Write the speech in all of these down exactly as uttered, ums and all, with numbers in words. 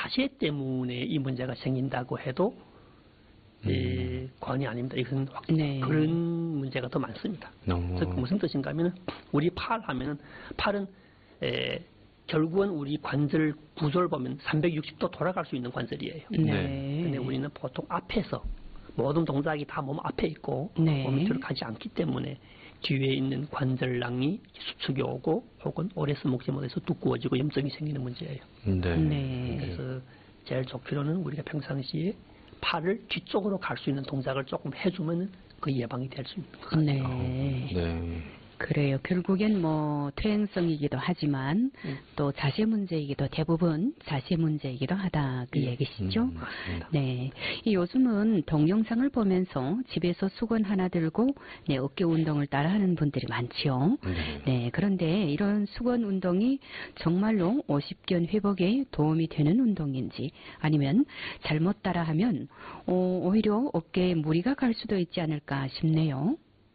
자세 때문에 이 문제가 생긴다고 해도 음. 에, 관이 아닙니다. 이것은 네. 그런 문제가 더 많습니다. 어. 즉 무슨 뜻인가 하면은 우리 팔 하면은 팔은 에, 결국은 우리 관절 구조를 보면 삼백육십 도 돌아갈 수 있는 관절이에요. 네. 근데 우리는 보통 앞에서 모든 동작이 다 몸 앞에 있고 네. 몸 밑으로 가지 않기 때문에 뒤에 있는 관절낭이 수축이 오고 혹은 오래 써먹지 못해서 두꺼워지고 염증이 생기는 문제예요. 네. 네. 그래서 제일 좋기로는 우리가 평상시에 팔을 뒤쪽으로 갈 수 있는 동작을 조금 해주면 그 예방이 될 수 있는 것 같아요. 네. 네. 그래요. 결국엔 뭐 퇴행성이기도 하지만 음. 또 자세 문제이기도 대부분 자세 문제이기도 하다 그 예. 얘기시죠. 음, 네. 이 요즘은 동영상을 보면서 집에서 수건 하나 들고 네, 어깨 운동을 따라하는 분들이 많지요. 네. 네. 그런데 이런 수건 운동이 정말로 오십견 회복에 도움이 되는 운동인지 아니면 잘못 따라하면 어, 오히려 어깨에 무리가 갈 수도 있지 않을까 싶네요.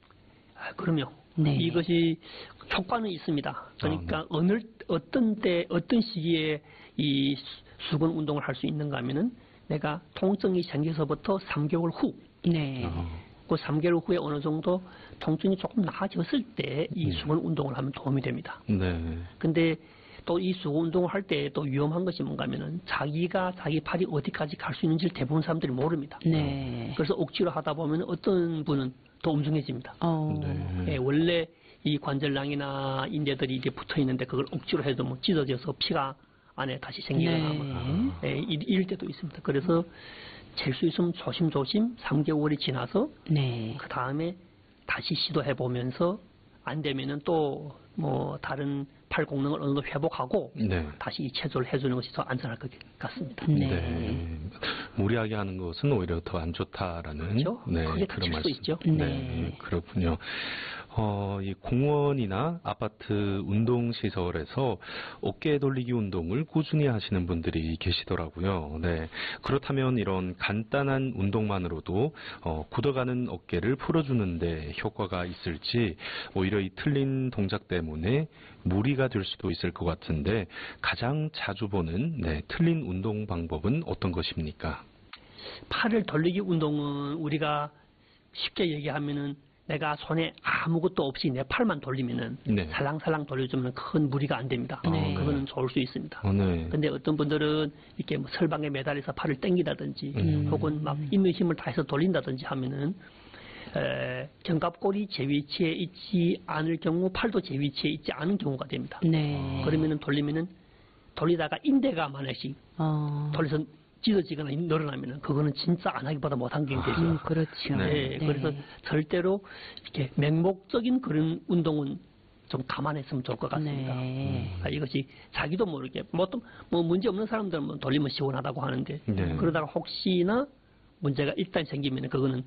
아, 그럼요. 네. 이것이 효과는 있습니다. 그러니까 아, 네. 어느 어떤 때 어떤 시기에 이 수건 운동을 할 수 있는가 하면은 내가 통증이 생겨서부터 삼 개월 후, 네. 아. 그 삼 개월 후에 어느 정도 통증이 조금 나아졌을 때 이 수건 운동을 하면 도움이 됩니다. 네. 근데 또 이 수건 운동을 할 때 또 위험한 것이 뭔가 하면은 자기가 자기 팔이 어디까지 갈 수 있는지를 대부분 사람들이 모릅니다. 네. 그래서 억지로 하다 보면 어떤 분은 더 움중해집니다. 어. 네. 예, 원래 이 관절낭이나 인대들이 이제 붙어 있는데 그걸 억지로 해도 뭐 찢어져서 피가 안에 다시 생기거나 네. 예, 이럴 때도 있습니다. 그래서 잴 수 있으면 조심조심 삼 개월이 지나서 네. 그 다음에 다시 시도해 보면서 안 되면은 또 뭐 다른 팔功能을 어느 정도 회복하고 네. 다시 이 체조를 해주는 것이 더 안전할 것 같습니다. 네. 네. 무리하게 하는 것은 오히려 더 안 좋다라는 그렇죠? 네, 크게 다칠 수 있죠. 네, 네. 그렇군요. 어, 이 공원이나 아파트 운동시설에서 어깨 돌리기 운동을 꾸준히 하시는 분들이 계시더라고요. 네. 그렇다면 이런 간단한 운동만으로도 어, 굳어가는 어깨를 풀어주는데 효과가 있을지 오히려 이 틀린 동작 때문에 무리가 될 수도 있을 것 같은데 가장 자주 보는 네, 틀린 운동 방법은 어떤 것입니까? 팔을 돌리기 운동은 우리가 쉽게 얘기하면은 내가 손에 아무것도 없이 내 팔만 돌리면은 네. 살랑살랑 돌려주면 큰 무리가 안 됩니다. 네. 그거는 좋을 수 있습니다. 어, 네. 근데 어떤 분들은 이렇게 뭐 설방에 매달려서 팔을 당기다든지 음. 혹은 막 있는 힘을 다해서 돌린다든지 하면은 에, 견갑골이 제 위치에 있지 않을 경우 팔도 제 위치에 있지 않은 경우가 됩니다. 네. 그러면은 돌리면은 돌리다가 인대가 만약씩 어. 돌려서 찢어지거나 늘어나면은 그거는 진짜 안 하기보다 못한 게 되죠. 아, 그렇죠. 네, 네. 그래서 절대로 이렇게 맹목적인 그런 운동은 좀 감안했으면 좋을 것 같습니다. 네. 음. 이것이 자기도 모르게 뭐, 또, 뭐 문제 없는 사람들은 뭐 돌리면 시원하다고 하는데 네. 그러다가 혹시나 문제가 일단 생기면은 그거는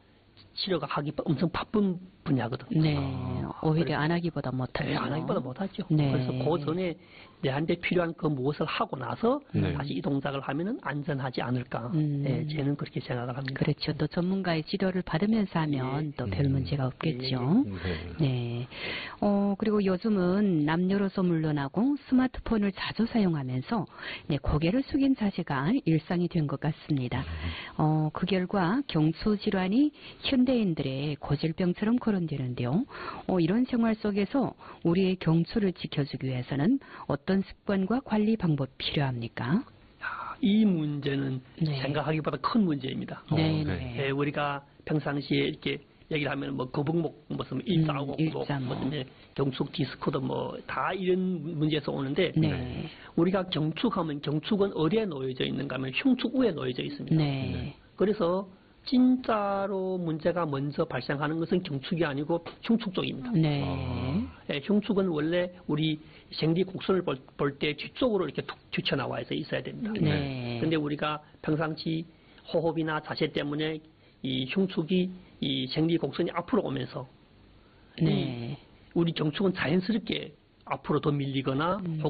치료가 하기 엄청 바쁜 분야거든요. 네, 아, 오히려 안 하기보다 못하죠. 네, 안 하기보다 못하죠. 네. 그래서 그 전에 내한테 필요한 그 무엇을 하고 나서 네. 다시 이 동작을 하면은 안전하지 않을까. 음. 네, 저는 그렇게 생각을 합니다. 그렇죠. 또 전문가의 지도를 받으면서 하면 예. 또 별 음. 문제가 없겠죠. 예. 네. 네. 어, 그리고 요즘은 남녀로서 물론하고 스마트폰을 자주 사용하면서 네, 고개를 숙인 자세가 일상이 된 것 같습니다. 어, 그 결과 경추 질환이 현대인들의 고질병처럼 거론되는데요. 어, 이런 생활 속에서 우리의 경추를 지켜주기 위해서는 어떤 습관과 관리 방법이 필요합니까? 이 문제는 네. 생각하기보다 큰 문제입니다. 네, 네. 네, 우리가 평상시에 이렇게 얘기를 하면 뭐 거북목 무슨 일자목, 음, 무슨 경축 디스크도 뭐 다 이런 문제에서 오는데 네. 우리가 경축하면 경축은 어디에 놓여져 있는가 하면 흉축 위에 놓여져 있습니다. 네. 그래서 진짜로 문제가 먼저 발생하는 것은 경축이 아니고 흉축 쪽입니다. 네. 어. 네, 흉축은 원래 우리 생리 곡선을 볼 때 뒤쪽으로 이렇게 툭 튀쳐나와 서 있어야 됩니다. 네. 근데 우리가 평상시 호흡이나 자세 때문에 이 흉축이 이 생리 곡선이 앞으로 오면서 네. 우리 경축은 자연스럽게 앞으로 더 밀리거나 음.